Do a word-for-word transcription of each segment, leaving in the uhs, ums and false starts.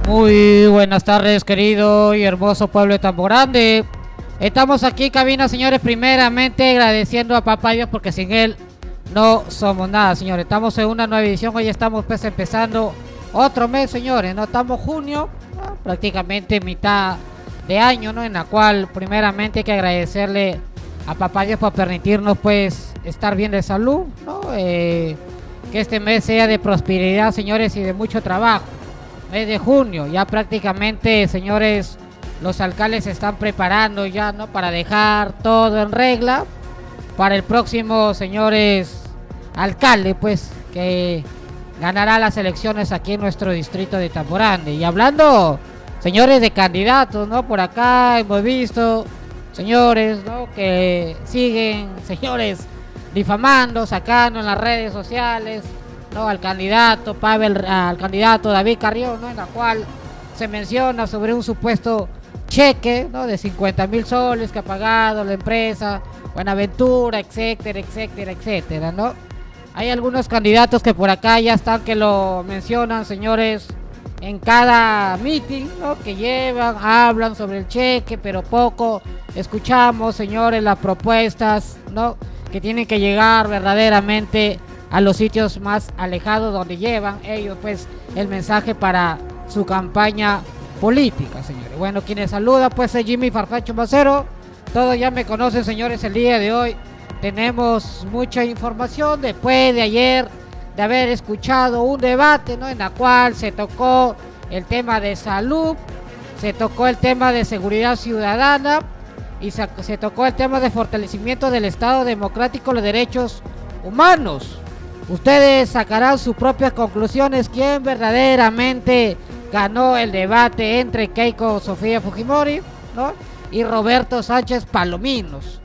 Muy buenas tardes, querido y hermoso pueblo de Tambo Grande. Estamos aquí, cabina, señores, primeramente agradeciendo a Papá Dios porque sin él no somos nada, señores. Estamos en una nueva edición, hoy estamos pues empezando otro mes, señores, ¿no? Estamos junio, ¿no? Prácticamente mitad de año, ¿no? En la cual primeramente hay que agradecerle a Papá Dios por permitirnos pues estar bien de salud, ¿no? Eh, que este mes sea de prosperidad, señores, y de mucho trabajo. Mes de junio, ya prácticamente, señores, los alcaldes se están preparando ya, ¿no? Para dejar todo en regla para el próximo, señores, alcalde, pues, que ganará las elecciones aquí en nuestro distrito de Tambo Grande. Y hablando, señores, de candidatos, ¿no? Por acá hemos visto, señores, ¿no? Que siguen, señores, difamando, sacando en las redes sociales, ¿no? Al candidato Pavel, al candidato David Carrión, ¿no? En la cual se menciona sobre un supuesto cheque, ¿no? De cincuenta mil soles que ha pagado la empresa Buenaventura, etcétera, etcétera, etcétera, ¿no? Hay algunos candidatos que por acá ya están que lo mencionan, señores, en cada meeting, ¿no? Que llevan, hablan sobre el cheque, pero poco escuchamos, señores, las propuestas, ¿no? Que tienen que llegar verdaderamente a los sitios más alejados donde llevan ellos pues el mensaje para su campaña política, señores. Bueno, quienes saluda pues es Jimmy Farfacho Macero. Todos ya me conocen, señores. El día de hoy tenemos mucha información después de ayer de haber escuchado un debate, ¿no? En la cual se tocó el tema de salud, se tocó el tema de seguridad ciudadana y se, se tocó el tema de fortalecimiento del Estado democrático y los derechos humanos. Ustedes sacarán sus propias conclusiones quién verdaderamente ganó el debate entre Keiko Sofía Fujimori, ¿no? Y Roberto Sánchez Palominos.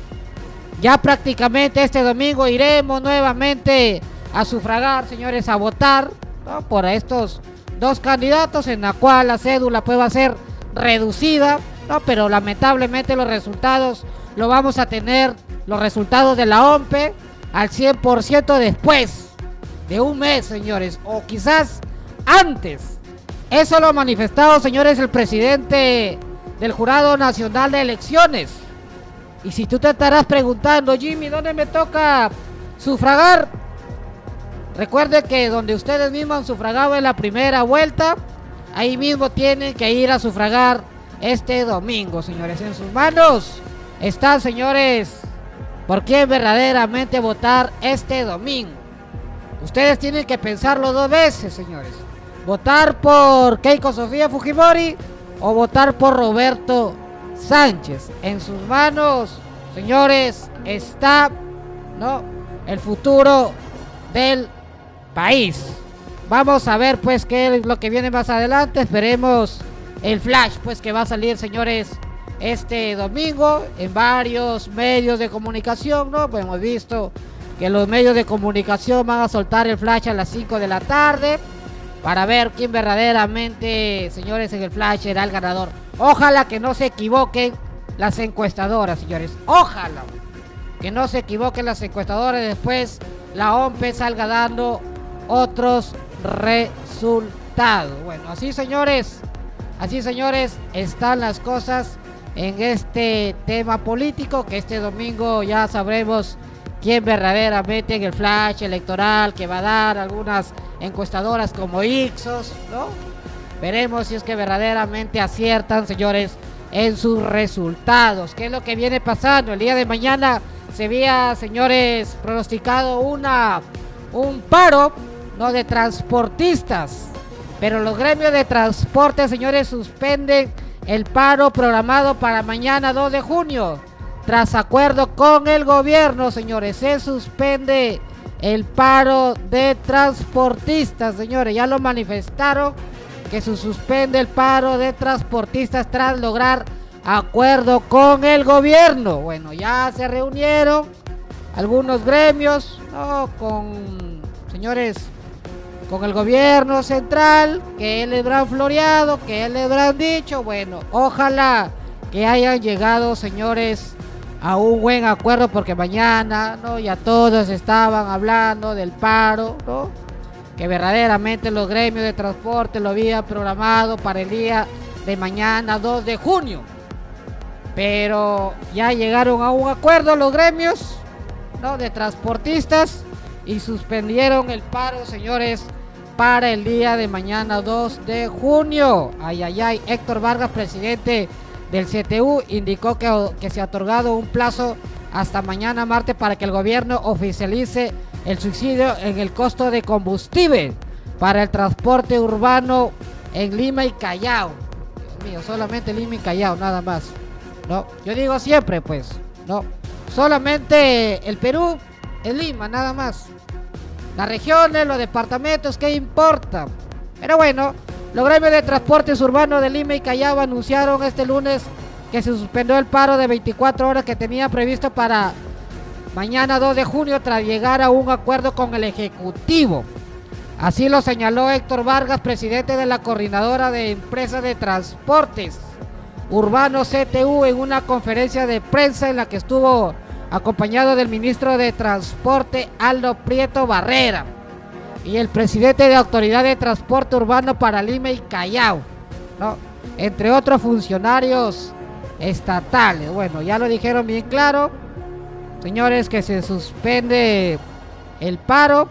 Ya prácticamente este domingo iremos nuevamente a sufragar, señores, a votar, ¿no? Por estos dos candidatos, en la cual la cédula puede ser reducida, ¿no? Pero lamentablemente los resultados lo vamos a tener, los resultados de la O M P E al cien por ciento después de un mes, señores, o quizás antes. Eso lo ha manifestado, señores, el presidente del Jurado Nacional de Elecciones. Y si tú te estarás preguntando, Jimmy, ¿dónde me toca sufragar? Recuerde que donde ustedes mismos han sufragado en la primera vuelta, ahí mismo tienen que ir a sufragar este domingo, señores. En sus manos están, señores, por quién verdaderamente votar este domingo. Ustedes tienen que pensarlo dos veces, señores. Votar por Keiko Sofía Fujimori o votar por Roberto Sánchez. En sus manos, señores, está, ¿no? El futuro del país. Vamos a ver pues qué es lo que viene más adelante. Esperemos el flash pues que va a salir, señores, este domingo en varios medios de comunicación, ¿no? Pues hemos visto que los medios de comunicación van a soltar el flash a las cinco de la tarde para ver quién verdaderamente, señores, en el flash será el ganador. Ojalá que no se equivoquen las encuestadoras, señores. Ojalá que no se equivoquen las encuestadoras. Después la O M P E salga dando otros resultados. Bueno, así, señores, así, señores, están las cosas en este tema político, que este domingo ya sabremos quién verdaderamente en el flash electoral que va a dar algunas encuestadoras como Ipsos, ¿no? Veremos si es que verdaderamente aciertan, señores, en sus resultados. ¿Qué es lo que viene pasando? El día de mañana se había, señores, pronosticado una un paro, ¿no? De transportistas, pero los gremios de transporte, señores, suspenden el paro programado para mañana dos de junio. Tras acuerdo con el gobierno, señores, se suspende el paro de transportistas, señores. Ya lo manifestaron que se suspende el paro de transportistas tras lograr acuerdo con el gobierno. Bueno, ya se reunieron algunos gremios, ¿no? Con, señores, con el gobierno central, que les habrán floreado, que les habrán dicho. Bueno, ojalá que hayan llegado, señores, a un buen acuerdo, porque mañana, ¿no? Ya todos estaban hablando del paro, ¿no? que verdaderamente los gremios de transporte lo habían programado para el día de mañana dos de junio. Pero ya llegaron a un acuerdo los gremios, ¿no?, de transportistas y suspendieron el paro, señores, para el día de mañana dos de junio. Ay, ay, ay. Héctor Vargas, presidente del C T U, indicó que, que se ha otorgado un plazo hasta mañana martes para que el gobierno oficialice el subsidio en el costo de combustible para el transporte urbano en Lima y Callao. Dios mío, solamente Lima y Callao, nada más. No, yo digo siempre, pues, no, solamente el Perú es Lima, nada más. Las regiones, los departamentos, ¿qué importa? Pero bueno, los gremios de transportes urbanos de Lima y Callao anunciaron este lunes que se suspendió el paro de veinticuatro horas que tenía previsto para mañana dos de junio tras llegar a un acuerdo con el Ejecutivo. Así lo señaló Héctor Vargas, presidente de la Coordinadora de Empresas de Transportes Urbanos C T U, en una conferencia de prensa en la que estuvo acompañado del ministro de Transporte Aldo Prieto Barrera y el presidente de la Autoridad de Transporte Urbano para Lima y Callao, ¿no?, entre otros funcionarios estatales. Bueno, ya lo dijeron bien claro, señores, que se suspende el paro.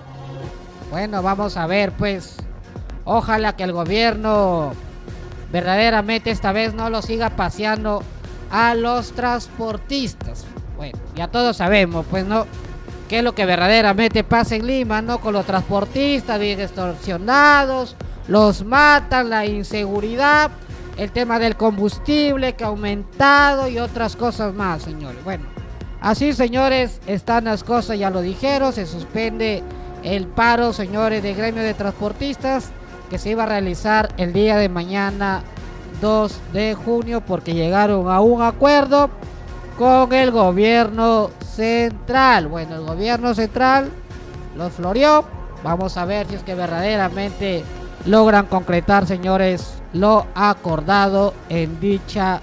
Bueno, vamos a ver, pues, ojalá que el gobierno verdaderamente esta vez no lo siga paseando a los transportistas. Bueno, ya todos sabemos, pues, ¿no?, qué es lo que verdaderamente pasa en Lima, ¿no?, con los transportistas bien extorsionados, los matan, la inseguridad, el tema del combustible que ha aumentado y otras cosas más, señores. Bueno, así, señores, están las cosas, ya lo dijeron, se suspende el paro, señores, de gremio de transportistas que se iba a realizar el día de mañana dos de junio porque llegaron a un acuerdo con el gobierno central. Bueno, el gobierno central los floreó. Vamos a ver si es que verdaderamente logran concretar, señores, lo acordado en dicha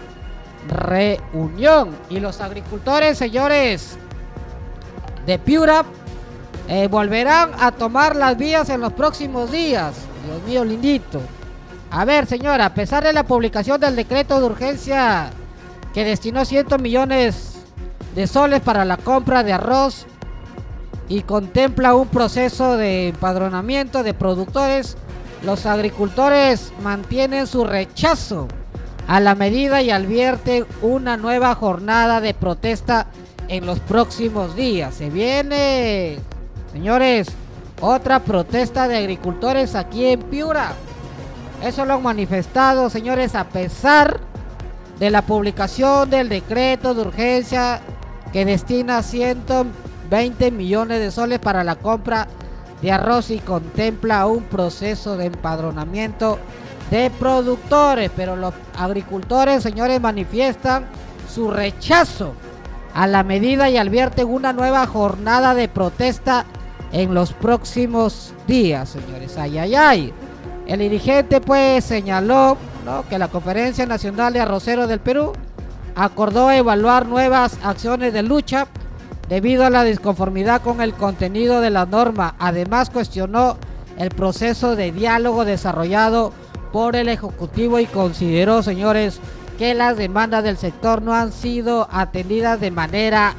reunión. Y los agricultores, señores, de Piura eh, volverán a tomar las vías en los próximos días. Dios mío, lindito. A ver, señora, a pesar de la publicación del decreto de urgencia que destinó cien millones de soles para la compra de arroz y contempla un proceso de empadronamiento de productores, los agricultores mantienen su rechazo a la medida y advierten una nueva jornada de protesta en los próximos días. Se viene, señores, otra protesta de agricultores aquí en Piura. Eso lo han manifestado, señores, a pesar de la publicación del decreto de urgencia que destina ciento veinte millones de soles para la compra de arroz y contempla un proceso de empadronamiento de productores. Pero los agricultores, señores, manifiestan su rechazo a la medida y advierten una nueva jornada de protesta en los próximos días, señores. Ay, ay, ay. El dirigente, pues, señaló, ¿no?, que la Conferencia Nacional de Arroceros del Perú acordó evaluar nuevas acciones de lucha debido a la disconformidad con el contenido de la norma. Además, cuestionó el proceso de diálogo desarrollado por el Ejecutivo y consideró, señores, que las demandas del sector no han sido atendidas de manera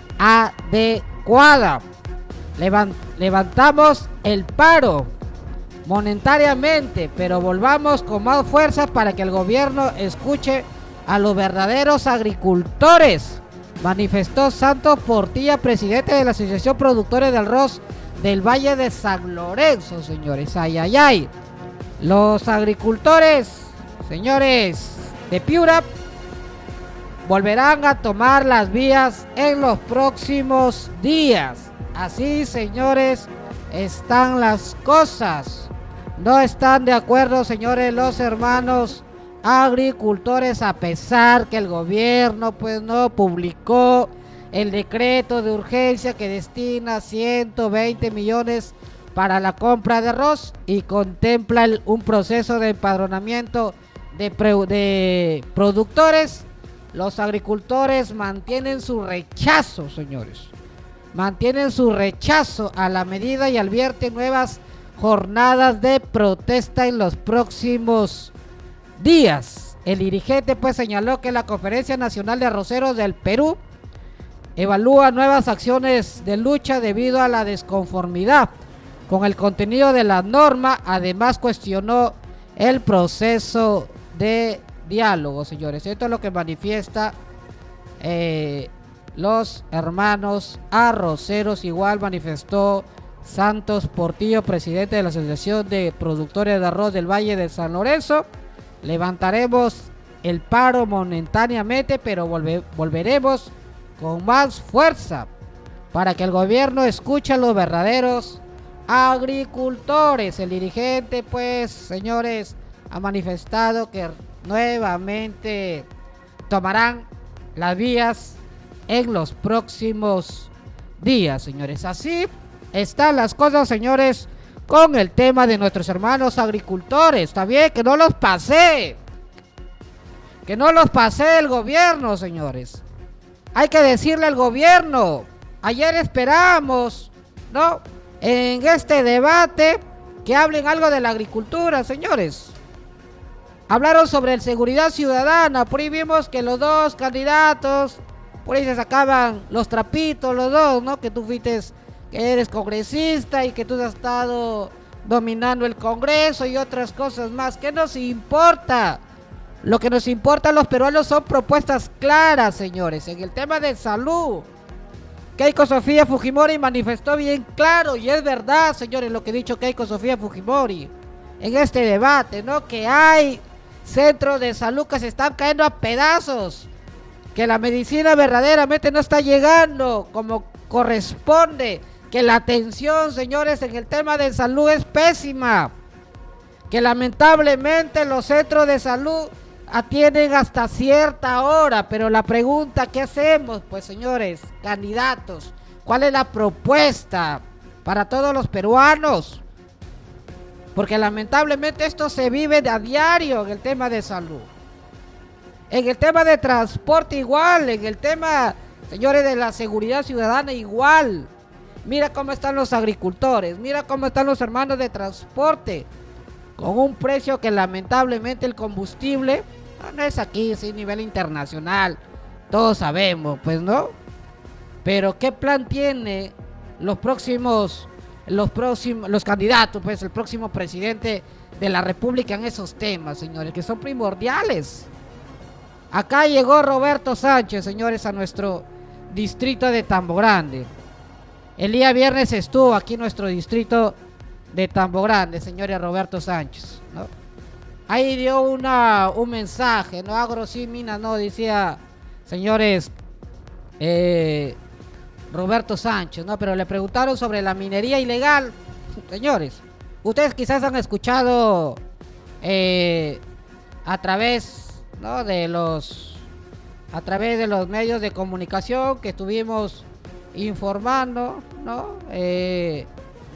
adecuada. Levant- levantamos el paro monetariamente, pero volvamos con más fuerza para que el gobierno escuche a los verdaderos agricultores, manifestó Santos Portilla, presidente de la Asociación Productores de Arroz del Valle de San Lorenzo, señores. Ay, ay, ay. Los agricultores, señores, de Piura volverán a tomar las vías en los próximos días. Así, señores, están las cosas. No están de acuerdo, señores, los hermanos agricultores, a pesar que el gobierno pues no publicó el decreto de urgencia que destina ciento veinte millones para la compra de arroz y contempla el, un proceso de empadronamiento de, pre, de productores. Los agricultores mantienen su rechazo, señores, mantienen su rechazo a la medida y advierten nuevas jornadas de protesta en los próximos días. El dirigente pues señaló que la Conferencia Nacional de Arroceros del Perú evalúa nuevas acciones de lucha debido a la desconformidad con el contenido de la norma. Además cuestionó el proceso de diálogo, señores. Esto es lo que manifiesta eh, los hermanos arroceros. Igual manifestó Santos Portillo, presidente de la Asociación de Productores de Arroz del Valle de San Lorenzo. Levantaremos el paro momentáneamente, pero volve, volveremos con más fuerza para que el gobierno escuche a los verdaderos agricultores. El dirigente, pues, señores, ha manifestado que nuevamente tomarán las vías en los próximos días, señores. Así están las cosas, señores, con el tema de nuestros hermanos agricultores. Está bien, que no los pase, que no los pase el gobierno, señores. Hay que decirle al gobierno. Ayer esperamos, ¿no?, en este debate que hablen algo de la agricultura, señores. Hablaron sobre la seguridad ciudadana. Por ahí vimos que los dos candidatos, por ahí se sacaban los trapitos los dos, ¿no? Que tú fuiste, que eres congresista y que tú has estado dominando el Congreso y otras cosas más. ¿Qué nos importa? Lo que nos importa a los peruanos son propuestas claras, señores. En el tema de salud, Keiko Sofía Fujimori manifestó bien claro, y es verdad, señores, lo que ha dicho Keiko Sofía Fujimori en este debate, ¿no? Que hay centros de salud que se están cayendo a pedazos, que la medicina verdaderamente no está llegando como corresponde, que la atención, señores, en el tema de salud es pésima, que lamentablemente los centros de salud atienden hasta cierta hora. Pero la pregunta, ¿qué hacemos? Pues, señores, candidatos, ¿cuál es la propuesta para todos los peruanos? Porque lamentablemente esto se vive a diario en el tema de salud. En el tema de transporte igual, en el tema, señores, de la seguridad ciudadana igual. Mira cómo están los agricultores, mira cómo están los hermanos de transporte, con un precio que lamentablemente el combustible no, no es aquí, es a nivel internacional, todos sabemos, pues, ¿no? Pero ¿qué plan tiene los próximos, los próximos, los candidatos, pues, el próximo presidente de la República en esos temas, señores, que son primordiales? Acá llegó Roberto Sánchez, señores, a nuestro distrito de Tambo Grande. El día viernes estuvo aquí en nuestro distrito de Tambo Grande, señores, Roberto Sánchez, ¿no? Ahí dio una, un mensaje, ¿no? Agro sí, mina no, decía, señores, eh, Roberto Sánchez, ¿no? Pero le preguntaron sobre la minería ilegal. Señores, ustedes quizás han escuchado eh, a través, ¿no?, de los, a través de los medios de comunicación que estuvimos informando, ¿no? Eh,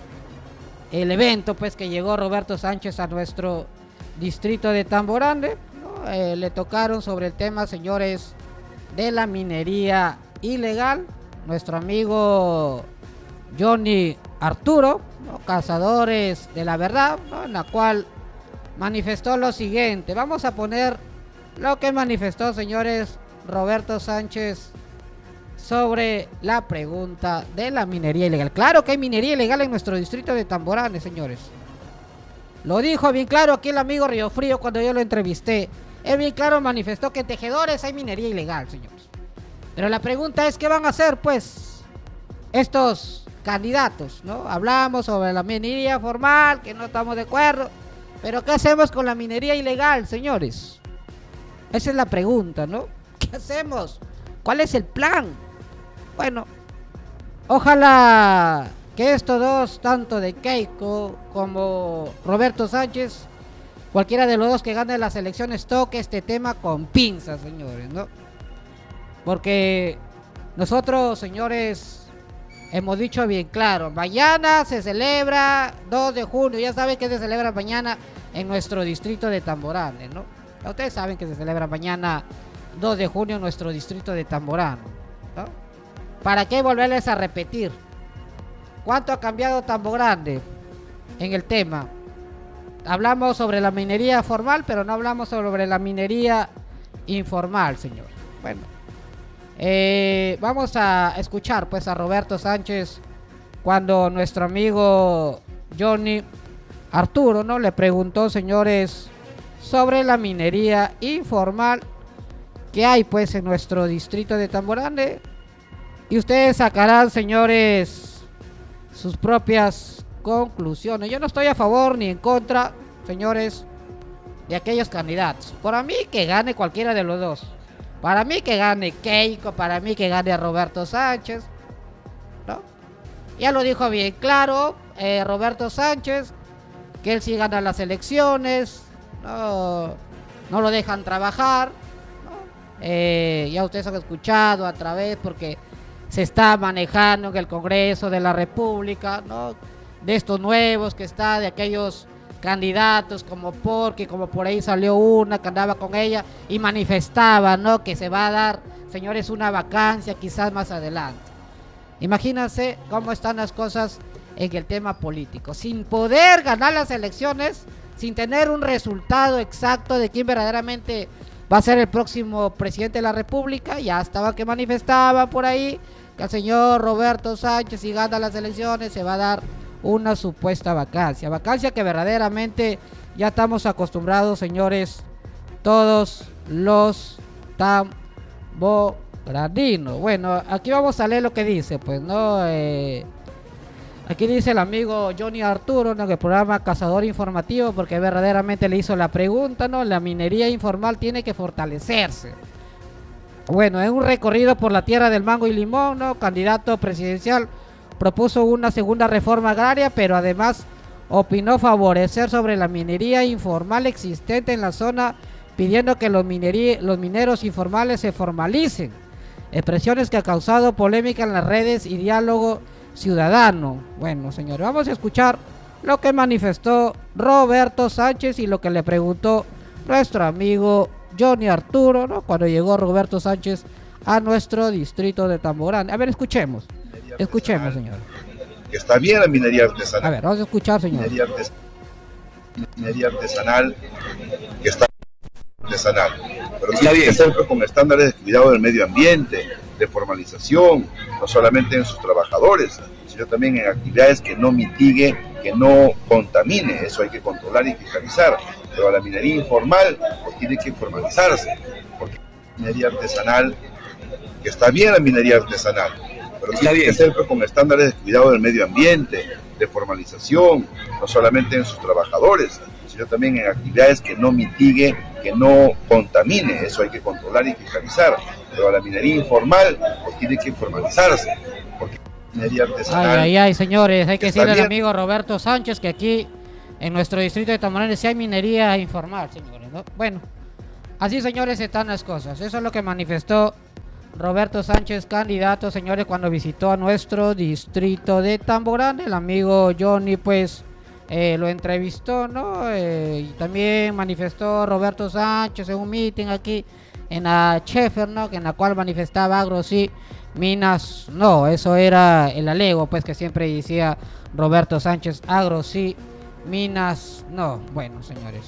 el evento, pues, que llegó Roberto Sánchez a nuestro distrito de Tambo Grande, ¿no? Eh, le tocaron sobre el tema, señores, de la minería ilegal. Nuestro amigo Johnny Arturo, ¿no?, Cazadores de la Verdad, ¿no?, en la cual manifestó lo siguiente. Vamos a poner lo que manifestó, señores, Roberto Sánchez sobre la pregunta de la minería ilegal. Claro que hay minería ilegal en nuestro distrito de Tambo Grande, señores. Lo dijo bien claro aquí el amigo Río Frío cuando yo lo entrevisté. Él bien claro manifestó que en Tejedores hay minería ilegal, señores. Pero la pregunta es, ¿qué van a hacer, pues, estos candidatos, ¿no? Hablamos sobre la minería formal, que no estamos de acuerdo, pero ¿qué hacemos con la minería ilegal, señores? Esa es la pregunta, ¿no? ¿Qué hacemos? ¿Cuál es el plan? Bueno, ojalá que estos dos, tanto de Keiko como Roberto Sánchez, cualquiera de los dos que gane las elecciones, toque este tema con pinzas, señores, ¿no? Porque nosotros, señores, hemos dicho bien claro, mañana se celebra dos de junio, ya saben que se celebra mañana en nuestro distrito de Tambo Grande, ¿no? Ya ustedes saben que se celebra mañana dos de junio en nuestro distrito de Tambo Grande, ¿no? ¿Para qué volverles a repetir? ¿Cuánto ha cambiado Tambo Grande? en el tema. Hablamos sobre la minería formal, pero no hablamos sobre la minería informal, señor. Bueno, eh, vamos a escuchar pues a Roberto Sánchez cuando nuestro amigo Johnny Arturo, ¿no?, le preguntó, señores, sobre la minería informal que hay pues en nuestro distrito de Tamborande, y ustedes sacarán, señores, sus propias conclusiones. Yo no estoy a favor ni en contra, señores, de aquellos candidatos. Para mí que gane cualquiera de los dos. Para mí que gane Keiko, para mí que gane a Roberto Sánchez, ¿no? Ya lo dijo bien claro eh, Roberto Sánchez, que él sí gana las elecciones, no, no lo dejan trabajar, ¿no? Eh, ya ustedes han escuchado a través, porque se está manejando en el Congreso de la República, ¿no?, de estos nuevos que está, de aquellos candidatos como porque, como por ahí salió una que andaba con ella y manifestaba, ¿no?, que se va a dar, señores, una vacancia quizás más adelante. Imagínense cómo están las cosas en el tema político, sin poder ganar las elecciones, sin tener un resultado exacto de quién verdaderamente va a ser el próximo presidente de la República. Ya estaba que manifestaba por ahí que el señor Roberto Sánchez, si gana las elecciones, se va a dar una supuesta vacancia, vacancia que verdaderamente ya estamos acostumbrados, señores, todos los tamborandinos. Bueno, aquí vamos a leer lo que dice, pues, ¿no? Eh, aquí dice el amigo Johnny Arturo, ¿no?, que el programa Cazador Informativo, porque verdaderamente le hizo la pregunta, ¿no? La minería informal tiene que fortalecerse. Bueno, en un recorrido por la tierra del mango y limón, ¿no?, candidato presidencial propuso una segunda reforma agraria, pero además opinó favorecer sobre la minería informal existente en la zona, pidiendo que los, los mineros informales se formalicen. Expresiones que ha causado polémica en las redes y diálogo ciudadano. Bueno, señores, vamos a escuchar lo que manifestó Roberto Sánchez y lo que le preguntó nuestro amigo Johnny Arturo, ¿no?, cuando llegó Roberto Sánchez a nuestro distrito de Tamborande. A ver, escuchemos. Escuchemos, señor. Que está bien la minería artesanal. A ver, vamos a escuchar, señor. Minería, artes minería artesanal, que está artesanal, pero está bien, siempre con estándares de cuidado del medio ambiente, de formalización, no solamente en sus trabajadores, sino también en actividades que no mitigue, que no contamine. Eso hay que controlar y fiscalizar. Pero la minería informal pues tiene que formalizarse, porque la minería artesanal, que está bien la minería artesanal, pero está tiene bien. que ser con estándares de cuidado del medio ambiente, de formalización, no solamente en sus trabajadores, sino también en actividades que no mitigue, que no contamine. Eso hay que controlar y fiscalizar. Pero la minería informal pues tiene que formalizarse, porque la minería artesanal... Ay, ay, ay, señores, hay que decirle al amigo Roberto Sánchez que aquí en nuestro distrito de Tamborande sí hay minería informal, señores, ¿no? Bueno, así, señores, están las cosas. Eso es lo que manifestó Roberto Sánchez, candidato, señores, cuando visitó a nuestro distrito de Tamborande. El amigo Johnny, pues, eh, lo entrevistó, ¿no? Eh, y también manifestó Roberto Sánchez en un meeting aquí en la Chefer, ¿no?, en la cual manifestaba agro sí, minas no. Eso era el alego, pues, que siempre decía Roberto Sánchez, agro sí, minas no. Bueno, señores,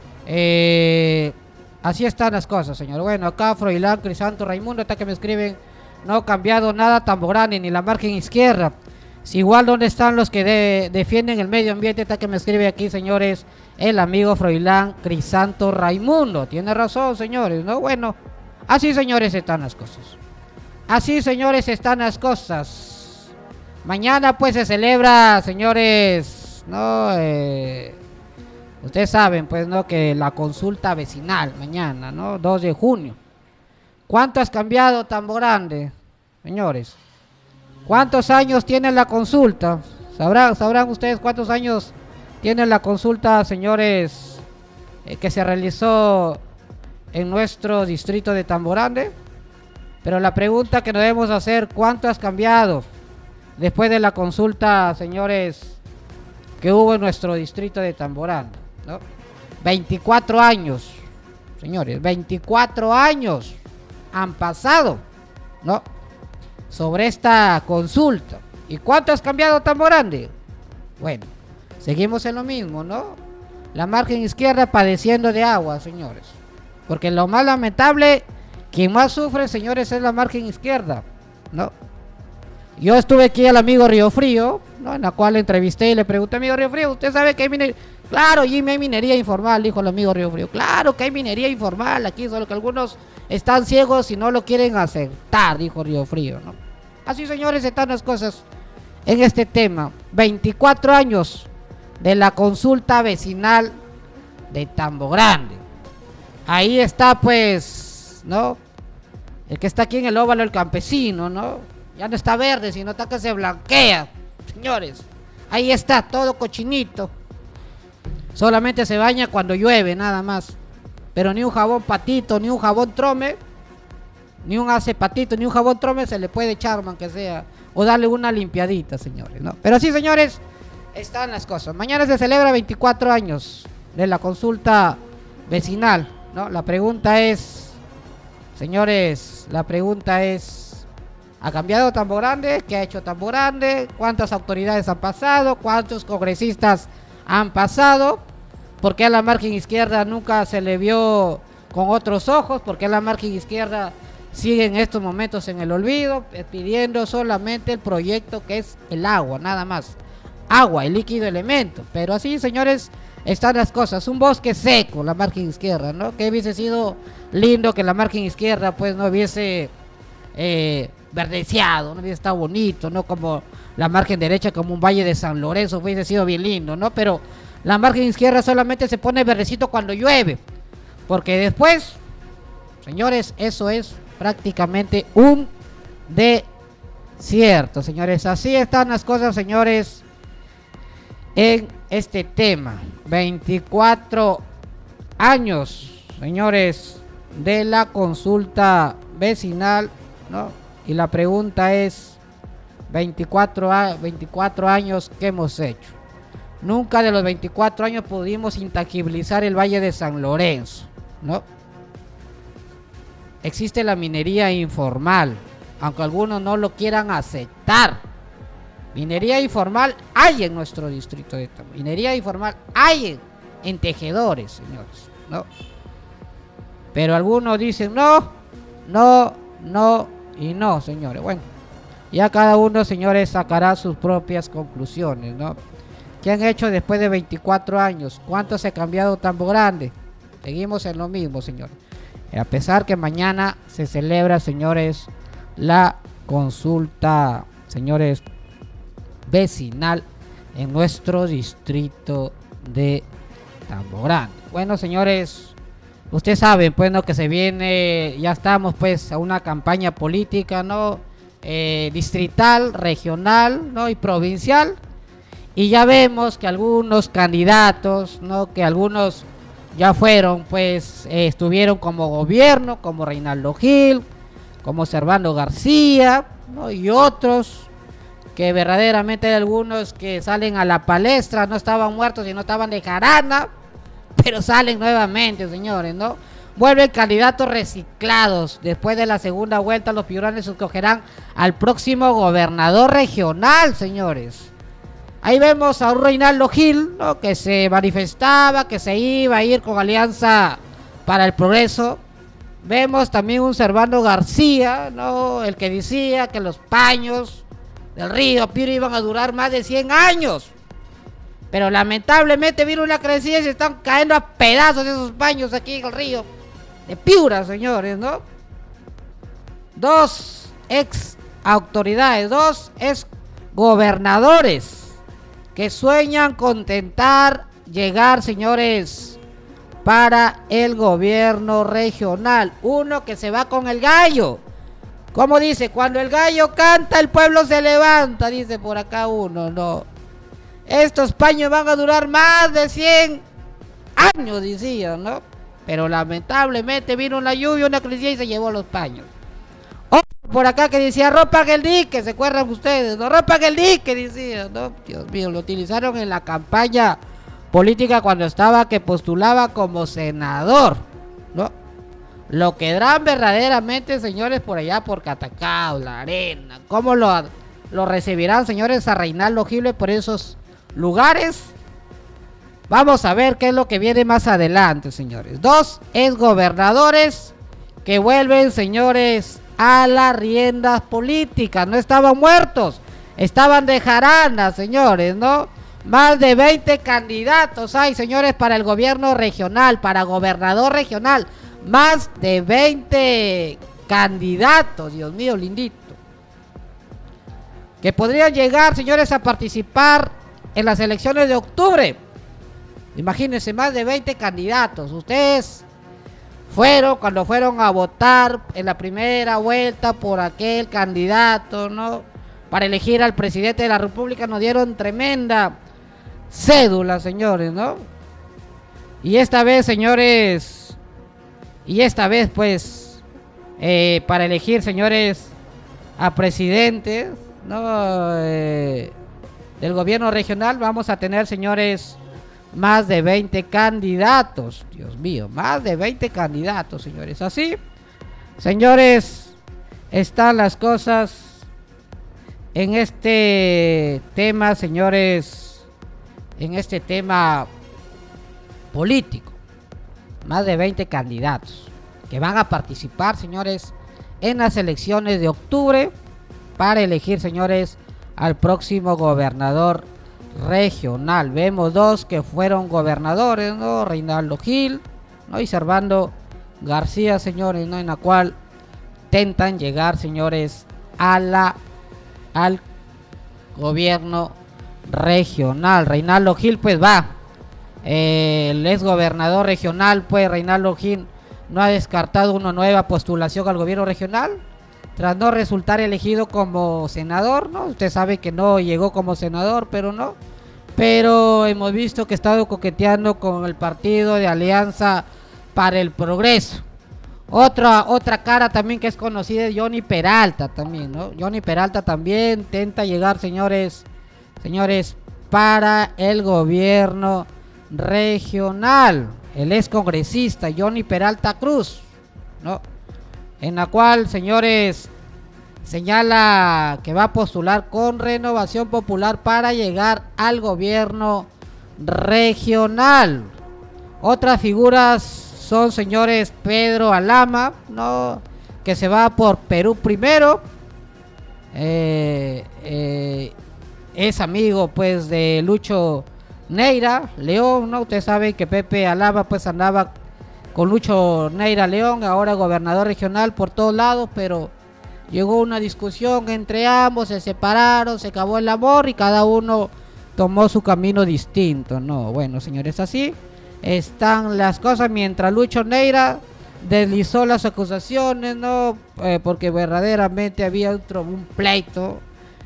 eh... así están las cosas, señor. Bueno, acá Froilán Crisanto Raimundo está que me escriben: no ha cambiado nada Tamborande ni la margen izquierda. Si igual, ¿dónde están los que de, defienden el medio ambiente? Está que me escribe aquí, señores, el amigo Froilán Crisanto Raimundo. Tiene razón, señores, ¿no? Bueno, así, señores, están las cosas. Así, señores, están las cosas. Mañana, pues, se celebra, señores, ¿no? Eh... Ustedes saben, pues, ¿no?, que la consulta vecinal mañana, ¿no?, dos de junio. ¿Cuánto has cambiado Tamborande, señores? ¿Cuántos años tiene la consulta? ¿Sabrán, sabrán ustedes cuántos años tiene la consulta, señores, eh, que se realizó en nuestro distrito de Tamborande? Pero la pregunta que nos debemos hacer: ¿cuánto has cambiado después de la consulta, señores, que hubo en nuestro distrito de Tamborande, ¿no? veinticuatro años, señores, veinticuatro años han pasado, ¿no?, sobre esta consulta. ¿Y cuánto has cambiado Tamborande? Bueno, seguimos en lo mismo, ¿no? La margen izquierda padeciendo de agua, señores. Porque lo más lamentable, quien más sufre, señores, es la margen izquierda, ¿no? Yo estuve aquí al amigo Río Frío, ¿no? En la cual le entrevisté y le pregunté, amigo Río Frío, ¿usted sabe que hay minería? Claro, Jimmy, hay minería informal, dijo el amigo Río Frío. Claro que hay minería informal aquí, solo que algunos están ciegos y no lo quieren aceptar, dijo Río Frío, ¿no? Así, señores, están las cosas en este tema. veinticuatro años de la consulta vecinal de Tambo Grande. Ahí está, pues, ¿no? El que está aquí en el óvalo, el campesino, ¿no? Ya no está verde, sino está que se blanquea, señores. Ahí está, todo cochinito. Solamente se baña cuando llueve, nada más. Pero ni un jabón patito, ni un jabón trome, ni un hace patito, ni un jabón trome se le puede echar, man, que sea. O darle una limpiadita, señores, ¿no? Pero sí, señores, están las cosas. Mañana se celebra veinticuatro años de la consulta vecinal, ¿no? La pregunta es, señores, la pregunta es, ¿ha cambiado Tambo Grande? ¿Qué ha hecho Tambo Grande? ¿Cuántas autoridades han pasado? ¿Cuántos congresistas han pasado? ¿Por qué a la margen izquierda nunca se le vio con otros ojos? ¿Por qué a la margen izquierda sigue en estos momentos en el olvido, pidiendo solamente el proyecto que es el agua, nada más? Agua, el líquido elemento. Pero así, señores, están las cosas. Un bosque seco, la margen izquierda, ¿no? Que hubiese sido lindo que la margen izquierda pues no hubiese eh, verdeceado, no hubiese estado bonito, ¿no? Como la margen derecha, como un valle de San Lorenzo, hubiese sido bien lindo, ¿no? Pero la margen izquierda solamente se pone verdecito cuando llueve, porque después, señores, eso es prácticamente un desierto, señores. Así están las cosas, señores, en este tema. veinticuatro años, señores, de la consulta vecinal, ¿no? Y la pregunta es, veinticuatro, veinticuatro años, ¿qué hemos hecho? Nunca de los veinticuatro años pudimos intangibilizar el Valle de San Lorenzo, ¿no? Existe la minería informal, aunque algunos no lo quieran aceptar. Minería informal hay en nuestro distrito de Tambo. Minería informal hay en, en tejedores, señores, ¿no? Pero algunos dicen no, no, no y no, señores. Bueno, ya cada uno, señores, sacará sus propias conclusiones, ¿no? ¿Qué han hecho después de veinticuatro años? ¿Cuánto se ha cambiado Tambo Grande? Seguimos en lo mismo, señores. A pesar que mañana se celebra, señores, la consulta, señores, vecinal en nuestro distrito de Tambo Grande. Bueno, señores, ustedes saben, pues, ¿no? Que se viene, ya estamos, pues, a una campaña política, ¿no? Eh, distrital, regional, ¿no? Y provincial. Y ya vemos que algunos candidatos, ¿no? Que algunos ya fueron, pues, eh, estuvieron como gobierno, como Reinaldo Gil, como Servando García, ¿no? Y otros que verdaderamente hay algunos que salen a la palestra, no estaban muertos y no estaban de jarana, pero salen nuevamente, señores, ¿no? Vuelven candidatos reciclados. Después de la segunda vuelta, los piuranes escogerán al próximo gobernador regional, señores. Ahí vemos a un Reinaldo Gil, ¿no? Que se manifestaba, que se iba a ir con Alianza para el Progreso. Vemos también un Servando García, ¿no? El que decía que los paños del río Piura iban a durar más de cien años. Pero lamentablemente vino una crecida y se están cayendo a pedazos esos paños aquí en el río de Piura, señores, ¿no? Dos ex autoridades, dos ex gobernadores que sueñan con tentar llegar, señores, para el gobierno regional. Uno que se va con el gallo. Como dice, cuando el gallo canta, el pueblo se levanta, dice por acá uno, no. Estos paños van a durar más de cien años, decían, ¿no? Pero lamentablemente vino una lluvia, una crisis y se llevó los paños. Otro por acá que decía, rompan el dique, ¿se acuerdan ustedes? No, rompan el dique, decía, ¿no? Dios mío, lo utilizaron en la campaña política cuando estaba, que postulaba como senador, ¿no? Lo quedarán verdaderamente, señores, por allá por Catacao, La Arena. ¿Cómo lo, lo recibirán, señores, a Reinaldo Gil por esos lugares? Vamos a ver qué es lo que viene más adelante, señores. Dos exgobernadores que vuelven, señores, a las riendas políticas. No estaban muertos, estaban de jarana, señores, ¿no? Más de veinte candidatos hay, señores, para el gobierno regional, para gobernador regional. Más de veinte candidatos, Dios mío, lindito. Que podrían llegar, señores, a participar en las elecciones de octubre. Imagínense, más de veinte candidatos. Ustedes fueron, cuando fueron a votar en la primera vuelta por aquel candidato, ¿no? Para elegir al presidente de la República, nos dieron tremenda cédula, señores, ¿no? Y esta vez, señores, y esta vez, pues, eh, para elegir, señores, a presidentes, ¿no? Eh, del gobierno regional, vamos a tener, señores, más de veinte candidatos. Dios mío, más de veinte candidatos, señores. Así, señores, están las cosas en este tema, señores, en este tema político. Más de veinte candidatos que van a participar, señores, en las elecciones de octubre para elegir, señores, al próximo gobernador regional. Vemos dos que fueron gobernadores, ¿no? Reinaldo Gil, ¿no? Y Servando García, señores, ¿no? En la cual intentan llegar, señores, a la al gobierno regional. Reinaldo Gil, pues va, eh, el ex gobernador regional, pues Reinaldo Gil no ha descartado una nueva postulación al gobierno regional tras no resultar elegido como senador, ¿no? Usted sabe que no llegó como senador, pero no, pero hemos visto que ha estado coqueteando con el partido de Alianza para el Progreso. Otra otra cara también que es conocida es Johnny Peralta también, ¿no? Johnny Peralta también intenta llegar, señores, señores, para el gobierno regional. El ex congresista Johnny Peralta Cruz, ¿no? En la cual, señores, señala que va a postular con Renovación Popular para llegar al gobierno regional. Otras figuras son, señores, Pedro Alama, ¿no? Que se va por Perú Primero. Eh, eh, es amigo, pues, de Lucho Neira León, ¿no? Usted sabe que Pepe Alama, pues, andaba con Lucho Neira León, ahora gobernador regional por todos lados, pero llegó una discusión entre ambos, se separaron, se acabó el amor y cada uno tomó su camino distinto, ¿no? Bueno, señores, así están las cosas, mientras Lucho Neira deslizó las acusaciones, ¿no? Eh, porque verdaderamente había otro, un pleito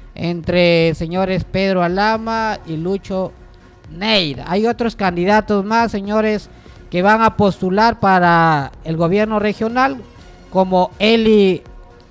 entre señores Pedro Alama y Lucho Neira. Hay otros candidatos más, señores, que van a postular para el gobierno regional, como Eli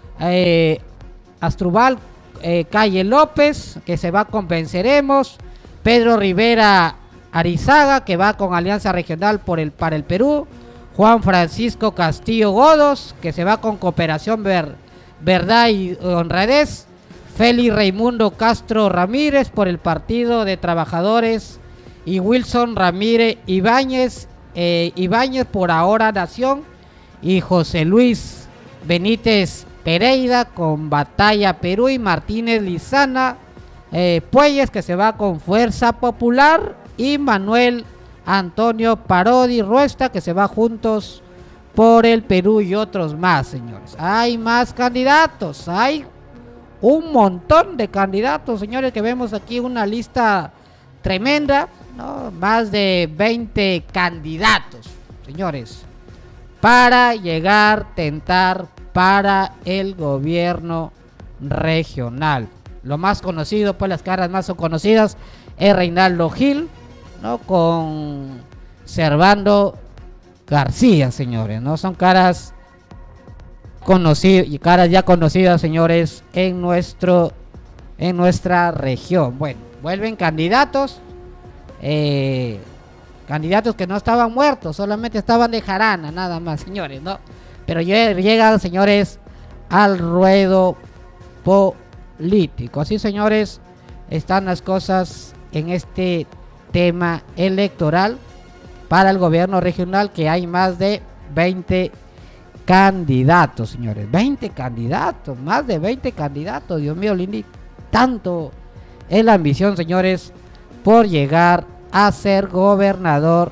eh, Astrubal eh, Calle López, que se va con Venceremos, Pedro Rivera Arizaga, que va con Alianza Regional por el, para el Perú, Juan Francisco Castillo Godos, que se va con Cooperación Ver, Verdad y Honradez, Félix Raimundo Castro Ramírez por el Partido de Trabajadores y Wilson Ramírez Ibáñez, eh, Ibáñez por Ahora Nación, y José Luis Benítez Pereira con Batalla Perú, y Martínez Lizana eh, Puelles, que se va con Fuerza Popular, y Manuel Antonio Parodi Ruesta, que se va Juntos por el Perú, y otros más, señores. Hay más candidatos, hay un montón de candidatos, señores, que vemos aquí una lista tremenda, ¿no? Más de veinte candidatos, señores, para llegar, tentar para el gobierno regional. Lo más conocido, pues las caras más son conocidas, es Reinaldo Gil, ¿no? Con Servando García, señores, ¿no? Son caras conocidas y caras ya conocidas, señores, en nuestro en nuestra región. Bueno, vuelven candidatos, eh, candidatos que no estaban muertos, solamente estaban de jarana, nada más, señores, ¿no? Pero llegan, señores, al ruedo político. Así, señores, están las cosas en este tema electoral para el gobierno regional, que hay más de veinte candidatos, señores. veinte candidatos, más de veinte candidatos. Dios mío, Lindy, tanto es la ambición, señores, por llegar a ser gobernador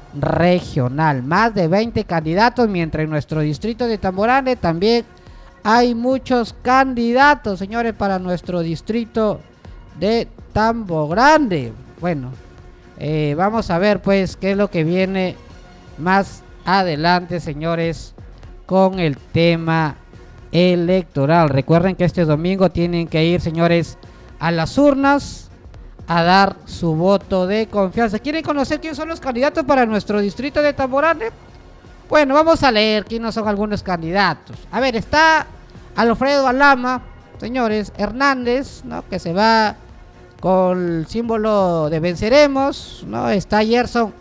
regional. Más de veinte candidatos, mientras en nuestro distrito de Tamborane también hay muchos candidatos, señores, para nuestro distrito de Tambo Grande. Bueno, eh, vamos a ver pues qué es lo que viene más adelante, señores, con el tema electoral. Recuerden que este domingo tienen que ir, señores, a las urnas a dar su voto de confianza. ¿Quieren conocer quiénes son los candidatos para nuestro distrito de Tamborane? Bueno, vamos a leer quiénes son algunos candidatos. A ver, está Alfredo Alama, señores, Hernández, ¿no?, que se va con el símbolo de Venceremos, ¿no? Está Gerson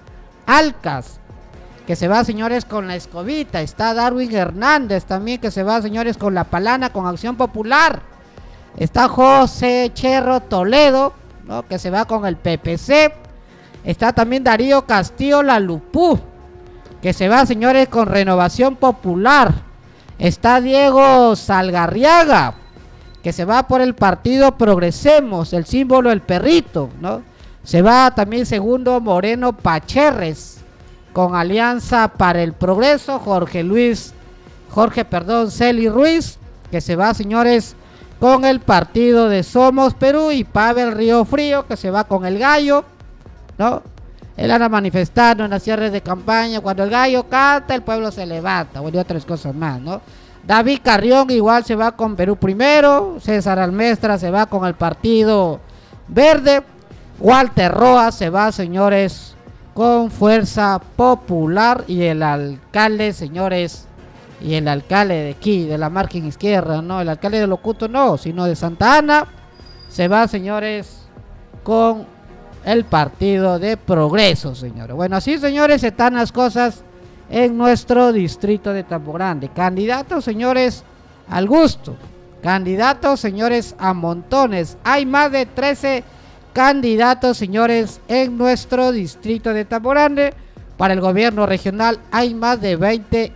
Alcas, que se va, señores, con la escobita. Está Darwin Hernández también, que se va, señores, con la palana, con Acción Popular. Está José Cherro Toledo, ¿no?, que se va con el P P C. Está también Darío Castillo Lalupú, que se va, señores, con Renovación Popular. Está Diego Salgarriaga, que se va por el partido Progresemos, el símbolo del perrito, ¿no? Se va también Segundo Moreno Pacherres, con Alianza para el Progreso. Jorge Luis, Jorge, perdón, Celi Ruiz, que se va, señores, con el partido de Somos Perú. Y Pavel Río Frío, que se va con el Gallo, ¿no? Él anda manifestando en las cierres de campaña: cuando el gallo canta, el pueblo se levanta, bueno, y otras cosas más, ¿no? David Carrión igual se va con Perú Primero. César Almestra se va con el Partido Verde. Walter Roa se va, señores, con Fuerza Popular. Y el alcalde, señores, y el alcalde de aquí, de la margen izquierda, no, el alcalde de Locuto no, sino de Santa Ana, se va, señores, con el Partido de Progreso, señores. Bueno, así, señores, están las cosas en nuestro distrito de Tambo Grande. Candidatos, señores, al gusto. Candidatos, señores, a montones. Hay más de trece candidatos, señores, en nuestro distrito de Tambo Grande. Para el gobierno regional hay más de veinte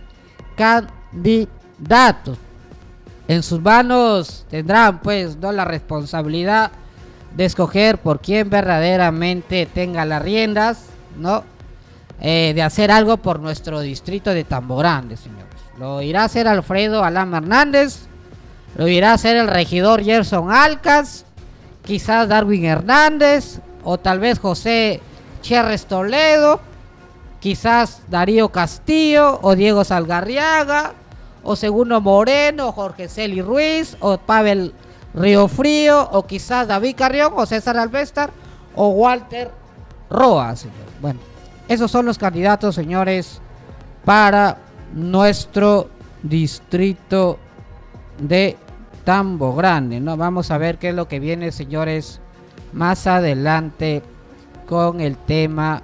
candidatos. En sus manos tendrán, pues, no, la responsabilidad de escoger por quién verdaderamente tenga las riendas, ¿no? Eh, de hacer algo por nuestro distrito de Tambo Grande, señores. Lo irá a hacer Alfredo Alama Hernández, lo irá a hacer el regidor Gerson Alcas, quizás Darwin Hernández, o tal vez José Cherres Toledo, quizás Darío Castillo, o Diego Salgarriaga, o Segundo Moreno, o Jorge Celi Ruiz, o Pavel Río Frío, o quizás David Carrión, o César Alvestar, o Walter Roa, señor. Bueno, esos son los candidatos, señores, para nuestro distrito de Tambo Grande, ¿no? Vamos a ver qué es lo que viene, señores, más adelante con el tema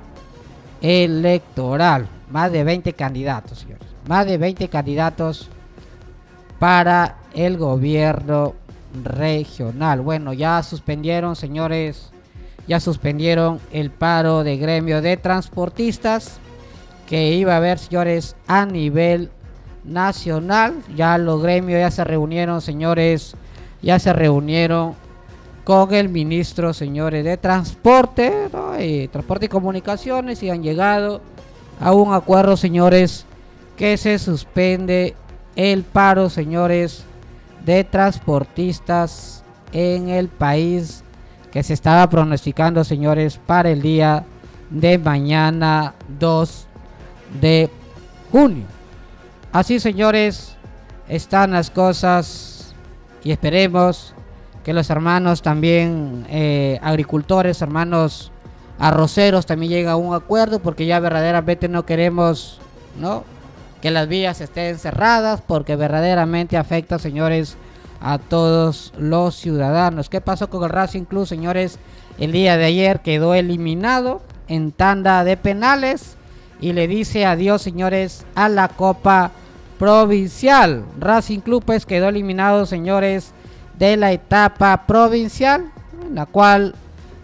electoral. Más de veinte candidatos, señores. Más de veinte candidatos para el gobierno regional. Bueno, ya suspendieron, señores, ya suspendieron el paro de gremio de transportistas que iba a haber, señores, a nivel nacional. Ya los gremios ya se reunieron, señores, ya se reunieron con el ministro, señores, de transporte, ¿no? y transporte y comunicaciones, y han llegado a un acuerdo, señores, que se suspende el paro, señores, de transportistas en el país, que se estaba pronosticando, señores, para el día de mañana dos de junio. Así, señores, están las cosas, y esperemos que los hermanos también eh, agricultores, hermanos arroceros, también lleguen a un acuerdo, porque ya verdaderamente no queremos, ¿no?, que las vías estén cerradas, porque verdaderamente afecta, señores, a todos los ciudadanos. ¿Qué pasó con el Racing Club, señores? El día de ayer quedó eliminado en tanda de penales y le dice adiós, señores, a la Copa Provincial. Racing Club, pues, quedó eliminado, señores, de la etapa provincial, en la cual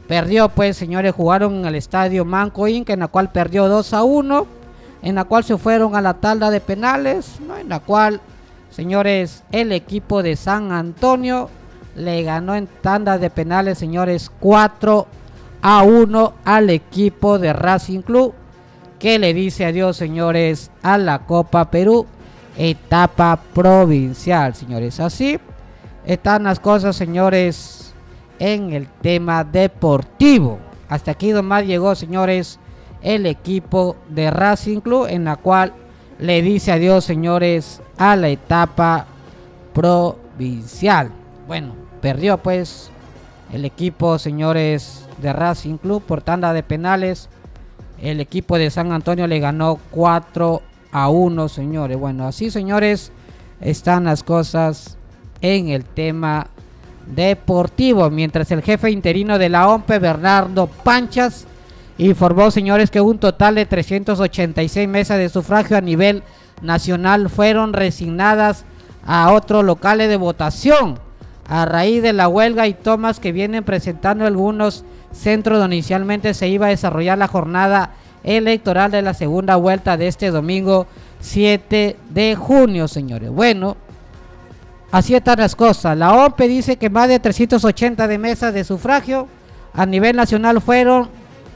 perdió, pues, señores, jugaron en el estadio Manco Inca, en la cual perdió dos a uno, en la cual se fueron a la tanda de penales, ¿no? En la cual, señores, el equipo de San Antonio le ganó en tanda de penales, señores, cuatro a uno al equipo de Racing Club, que le dice adiós, señores, a la Copa Perú, etapa provincial, señores. Así están las cosas, señores, en el tema deportivo. Hasta aquí nomás llegó, señores, el equipo de Racing Club, en la cual le dice adiós, señores, a la etapa provincial. Bueno, perdió pues el equipo, señores, de Racing Club por tanda de penales. El equipo de San Antonio le ganó cuatro a uno, señores. Bueno, así, señores, están las cosas en el tema deportivo. Mientras el jefe interino de la O M P E, Bernardo Panchas, informó, señores, que un total de trescientas ochenta y seis mesas de sufragio a nivel nacional fueron resignadas a otros locales de votación a raíz de la huelga y tomas que vienen presentando algunos centros donde inicialmente se iba a desarrollar la jornada electoral de la segunda vuelta de este domingo siete de junio, señores. Bueno, así están las cosas. La O M P E dice que más de trescientas ochenta de mesas de sufragio a nivel nacional fueron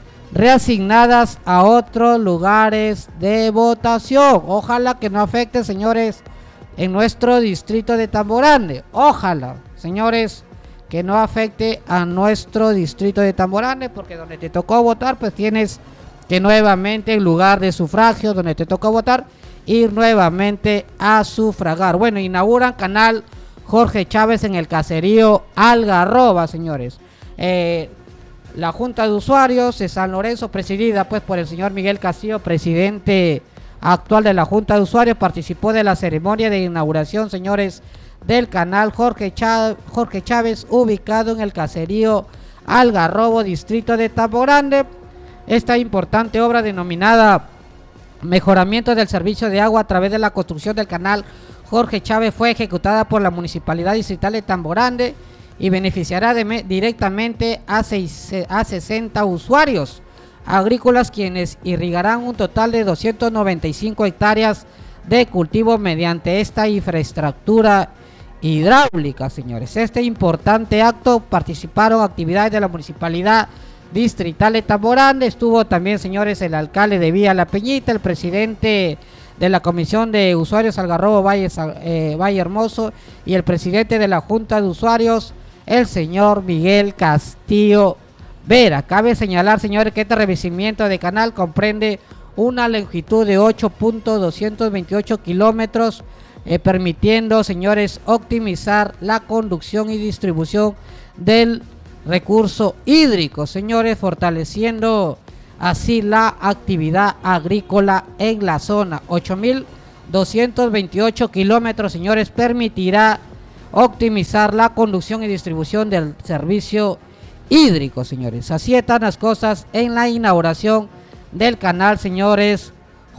reasignadas a otros lugares de votación. Ojalá que no afecte, señores, en nuestro distrito de Tamborande. Ojalá, señores, que no afecte a nuestro distrito de Tamborande, porque donde te tocó votar, pues tienes que nuevamente, en lugar de sufragio, donde te tocó votar, ir nuevamente a sufragar. Bueno, inauguran canal Jorge Chávez en el caserío Algarroba, señores. Eh, la Junta de Usuarios de San Lorenzo, presidida pues por el señor Miguel Castillo, presidente actual de la Junta de Usuarios, participó de la ceremonia de inauguración, señores, del canal Jorge Chávez, Jorge Chávez, ubicado en el caserío Algarrobo, distrito de Tamborande. Esta importante obra, denominada mejoramiento del servicio de agua a través de la construcción del canal Jorge Chávez, fue ejecutada por la Municipalidad Distrital de Tamborande y beneficiará de, directamente a, seis, a sesenta usuarios agrícolas, quienes irrigarán un total de doscientas noventa y cinco hectáreas de cultivo mediante esta infraestructura hidráulica, señores. Este importante acto participaron actividades de la Municipalidad Distrital de Tamborande. Estuvo también, señores, el alcalde de Villa La Peñita, el presidente de la Comisión de Usuarios Algarrobo Valle, eh, Valle Hermoso, y el presidente de la Junta de Usuarios, el señor Miguel Castillo Vera. Cabe señalar, señores, que este revestimiento de canal comprende una longitud de ocho punto doscientos veintiocho kilómetros, eh, permitiendo, señores, optimizar la conducción y distribución del recurso hídrico, señores, fortaleciendo así la actividad agrícola en la zona. Ocho mil doscientos veintiocho kilómetros, señores, permitirá optimizar la conducción y distribución del servicio hídrico, señores. Así están las cosas en la inauguración del canal, señores,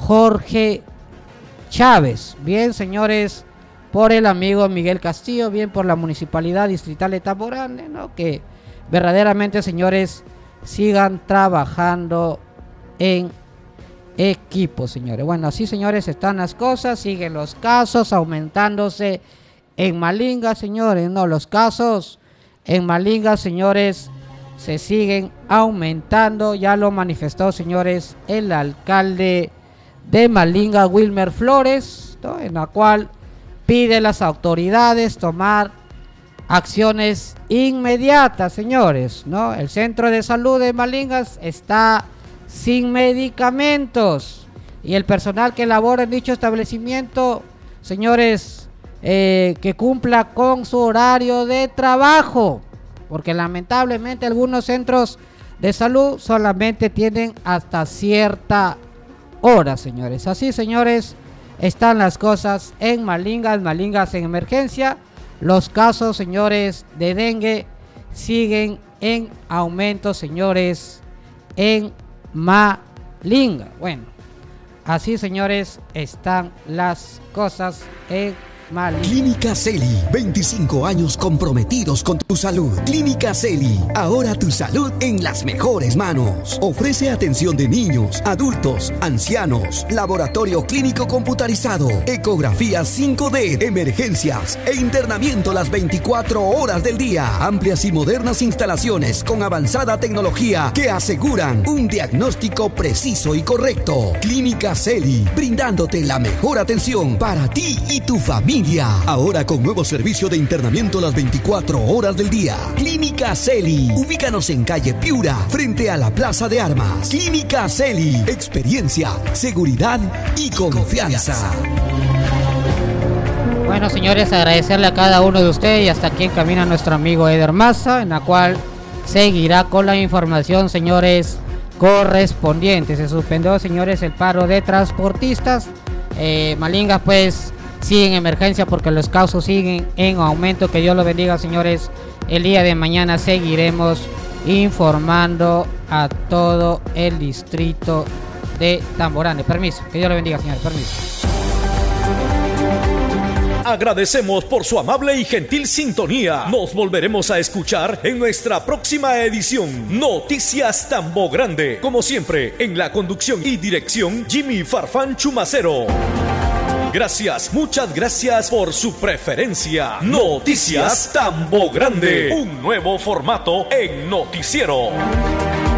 Jorge Chávez. Bien, señores, por el amigo Miguel Castillo, bien por la Municipalidad Distrital de Tamborande, ¿no? Que verdaderamente, señores, sigan trabajando en equipo, señores. Bueno, así, señores, están las cosas. Siguen los casos aumentándose en Malinga, señores. No, los casos en Malinga, señores, se siguen aumentando. Ya lo manifestó, señores, el alcalde de Malinga, Wilmer Flores, ¿no? En la cual pide a las autoridades tomar acciones inmediatas, señores, ¿no? El centro de salud de Malingas está sin medicamentos y el personal que labora en dicho establecimiento, señores, eh, que cumpla con su horario de trabajo, porque lamentablemente algunos centros de salud solamente tienen hasta cierta hora, señores. Así, señores, están las cosas en Malingas, Malingas en emergencia. Los casos, señores, de dengue siguen en aumento, señores, en Malinga. Bueno, así, señores, están las cosas en Mal. Clínica Celi, veinticinco años comprometidos con tu salud. Clínica Celi, ahora tu salud en las mejores manos. Ofrece atención de niños, adultos, ancianos, laboratorio clínico computarizado, ecografía cinco D, emergencias e internamiento las veinticuatro horas del día. Amplias y modernas instalaciones con avanzada tecnología que aseguran un diagnóstico preciso y correcto. Clínica Celi, brindándote la mejor atención para ti y tu familia. Ahora con nuevo servicio de internamiento las veinticuatro horas del día. Clínica Celi. Ubícanos en calle Piura, frente a la Plaza de Armas. Clínica Celi. Experiencia, seguridad y confianza. Bueno, señores, agradecerle a cada uno de ustedes y hasta aquí encamina nuestro amigo Eder Maza, en la cual seguirá con la información, señores, correspondiente. Se suspendió, señores, el paro de transportistas. Eh, Malinga, pues, sigue en emergencia porque los casos siguen en aumento. Que Dios lo bendiga, señores. El día de mañana seguiremos informando a todo el distrito de Tamborane. Permiso, que Dios lo bendiga, señores. Permiso. Agradecemos por su amable y gentil sintonía. Nos volveremos a escuchar en nuestra próxima edición. Noticias Tambo Grande. Como siempre, en la conducción y dirección, Jimmy Farfán Chumacero. Gracias, muchas gracias por su preferencia. Noticias Tambo Grande. Un nuevo formato en noticiero.